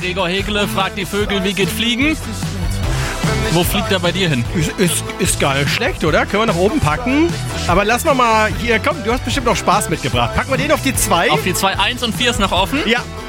Gregor Hegele fragt die Vögel, wie geht Fliegen? Wo fliegt er bei dir hin? Ist gar nicht schlecht, oder? Können wir nach oben packen. Aber lassen wir mal hier, komm, du hast bestimmt noch Spaß mitgebracht. Packen wir den auf die 2. Auf die 2, 1 und 4 ist noch offen. Ja.